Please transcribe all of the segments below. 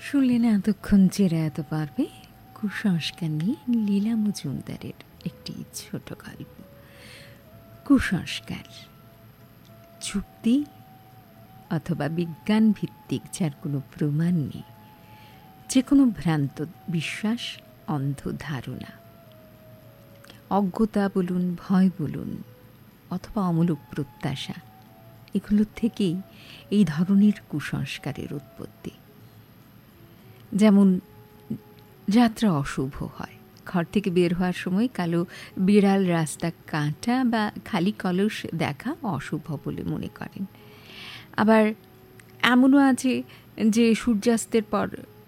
শুনলেন এতক্ষণ চেরায়ত পারবে কুসংস্কার নিয়ে লীলা মজুমদারের একটি ছোট গল্প। কুসংস্কার যুক্তি অথবা বিজ্ঞান ভিত্তিক, যার কোনো প্রমাণ নেই, যে কোনো ভ্রান্ত বিশ্বাস, অন্ধ ধারণা, অজ্ঞতা বলুন, ভয় বলুন, অথবা অমূলক প্রত্যাশা, এগুলোর থেকেই এই ধরনের কুসংস্কারের উৎপত্তি। যেমন যাত্রা অশুভ হয়, ঘর থেকে বের হওয়ার সময় কালো বিড়াল রাস্তা কাটা বা খালি কলস দেখা অশুভ বলে মনে করেন। আবার এমনও আছে যে সূর্যাস্তের পর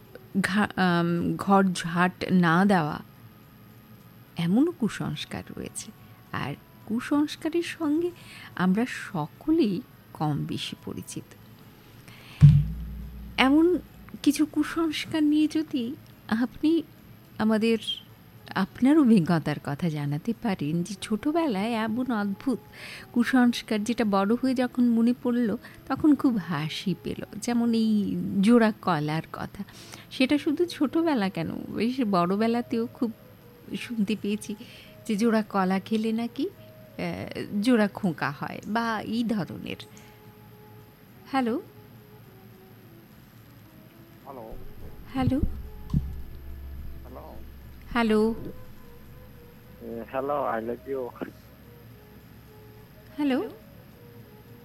ঘর ঝাঁট না দেওয়া, এমনও কুসংস্কার রয়েছে। আর কুসংস্কারের সঙ্গে আমরা সকলেই কম বেশি পরিচিত। এমন কিছু কুসংস্কার নিয়ে যদি আপনি আপনার অভিজ্ঞতার কথা জানাতে পারেন, যে ছোটোবেলায় এমন অদ্ভুত কুসংস্কার যেটা বড় হয়ে যখন মনে পড়ল তখন খুব হাসি পেল। যেমন এই জোড়া কলার কথা, সেটা শুধু ছোটোবেলা কেন, বেশ বড়োবেলাতেও খুব শুনতে পেয়েছি যে জোড়া কলা খেলে নাকি জোড়া খোঁকা হয় বা এই ধরনের। Hello hello hello Hello, I love you. Hello